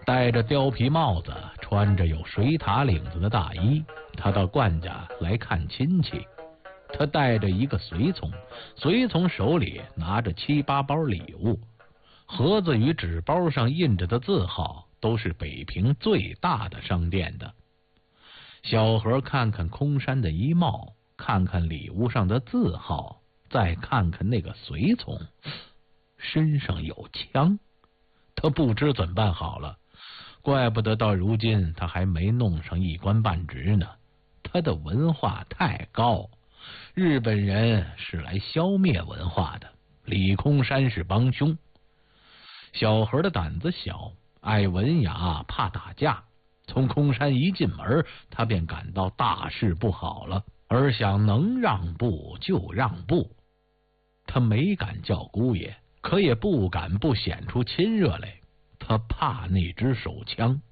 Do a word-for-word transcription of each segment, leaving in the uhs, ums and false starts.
戴着貂皮帽子，穿着有水獭领子的大衣，他到冠家来看亲戚。他带着一个随从，随从手里拿着七八包礼物，盒子与纸包上印着的字号都是北平最大的商店的。小何看看空山的衣帽，看看礼物上的字号，再看看那个随从，身上有枪，他不知怎办好了。怪不得到如今他还没弄上一官半职呢，他的文化太高。日本人是来消灭文化的，李空山是帮凶。小何的胆子小，爱文雅，怕打架。从空山一进门，他便感到大事不好了，而想能让步就让步。他没敢叫姑爷，可也不敢不显出亲热来，他怕那支手枪。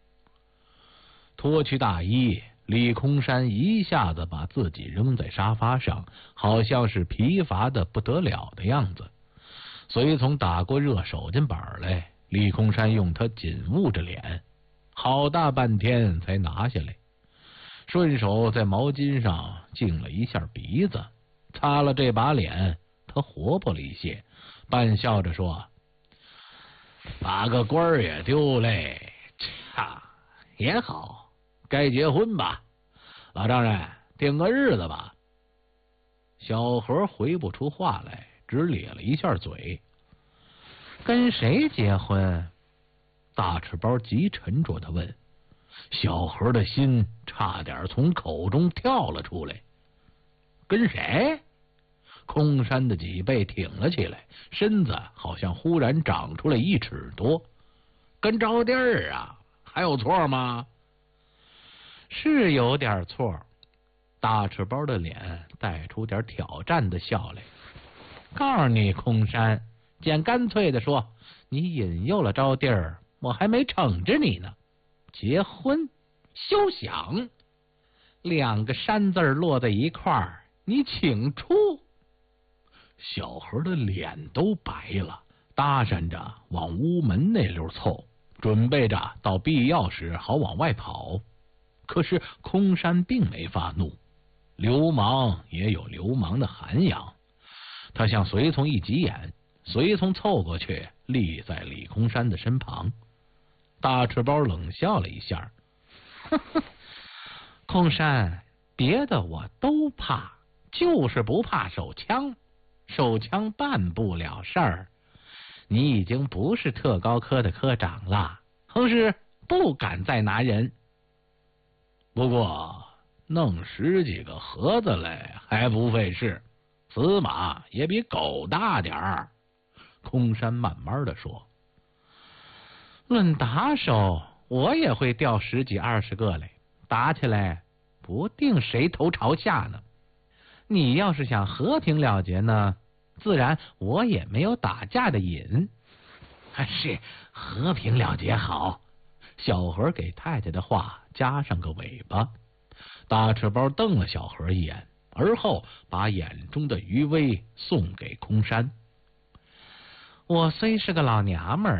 脱去大衣，李空山一下子把自己扔在沙发上，好像是疲乏的不得了的样子。随从打过热手巾板来，李空山用他紧捂着脸，好大半天才拿下来，顺手在毛巾上净了一下鼻子，擦了这把脸，他活泼了一些，半笑着说：“把个官儿也丢嘞，哈，也好，该结婚吧。老丈人，定个日子吧。”小何回不出话来，只咧了一下嘴。跟谁结婚？大赤包极沉着地问。小何的心差点从口中跳了出来。跟谁？空山的脊背挺了起来，身子好像忽然长出来一尺多。跟招娣儿啊，还有错吗？是有点错。大赤包的脸带出点挑战的笑来。告诉你，空山，简干脆的说，你引诱了招娣儿，我还没惩治你呢。结婚？休想！两个山字落在一块儿，你请出。小何的脸都白了，搭讪着往屋门那溜凑，准备着到必要时好往外跑。可是空山并没发怒，流氓也有流氓的涵养。他向随从一挤眼，随从凑过去立在李空山的身旁。大赤包冷笑了一下，呵呵，空山，别的我都怕，就是不怕手枪。手枪办不了事儿，你已经不是特高科的科长了，横是不敢再拿人。不过弄十几个盒子来还不费事，死马也比狗大点儿。空山慢慢的说。论打手，我也会调十几二十个来，打起来不定谁头朝下呢。你要是想和平了结呢，自然我也没有打架的瘾。是和平了结好。小何给太太的话加上个尾巴。大赤包瞪了小何一眼，而后把眼中的余威送给空山。我虽是个老娘们儿，